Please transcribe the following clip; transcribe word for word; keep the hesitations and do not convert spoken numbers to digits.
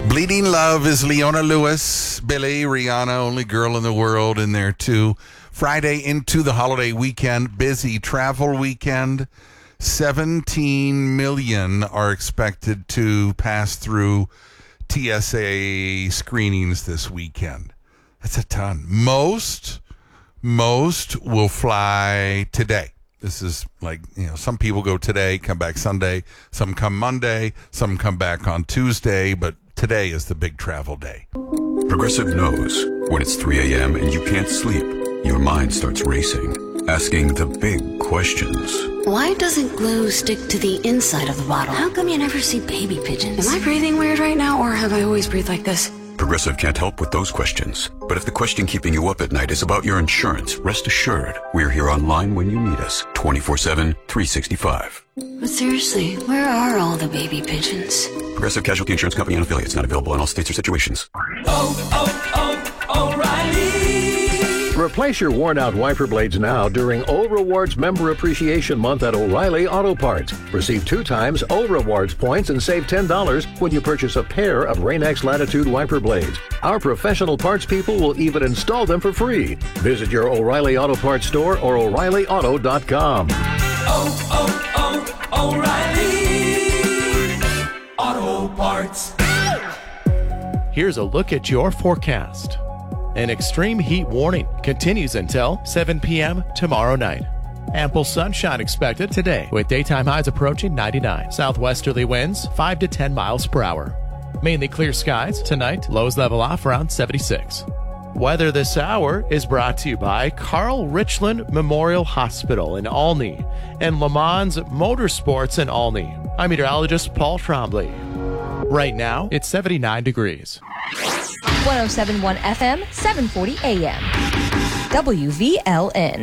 Bleeding Love is Leona Lewis, Billy, Rihanna, only girl in the world in there too. Friday into the holiday weekend, busy travel weekend. seventeen million are expected to pass through T S A screenings this weekend. That's a ton. Most, most will fly today. This is like, you know, some people go today, come back Sunday, some come Monday, some come back on Tuesday, but today is the big travel day. Progressive knows when it's three a.m. and you can't sleep, your mind starts racing, asking the big questions. Why doesn't glue stick to the inside of the bottle? How come you never see baby pigeons? Am I breathing weird right now, or have I always breathed like this? Progressive can't help with those questions. But if the question keeping you up at night is about your insurance, rest assured, we're here online when you need us, twenty-four seven, three sixty-five. But seriously, where are all the baby pigeons? Progressive Casualty Insurance Company and affiliates, not available in all states or situations. Oh, oh, oh, O'Reilly! Replace your worn-out wiper blades now during O Rewards Member Appreciation Month at O'Reilly Auto Parts. Receive two times O Rewards points and save ten dollars when you purchase a pair of Rain-X Latitude wiper blades. Our professional parts people will even install them for free. Visit your O'Reilly Auto Parts store or O'Reilly Auto dot com. Oh, oh, oh, O'Reilly Auto Parts. Here's a look at your forecast. An extreme heat warning continues until seven p.m. tomorrow night. Ample sunshine expected today with daytime highs approaching ninety-nine. Southwesterly winds five to ten miles per hour. Mainly clear skies tonight. Lows level off around seventy-six. Weather this hour is brought to you by Carl Richland Memorial Hospital in Olney and Le Mans Motorsports in Olney. I'm meteorologist Paul Trombley. Right now, it's seventy-nine degrees. one oh seven point one F M, seven forty A M. W V L N.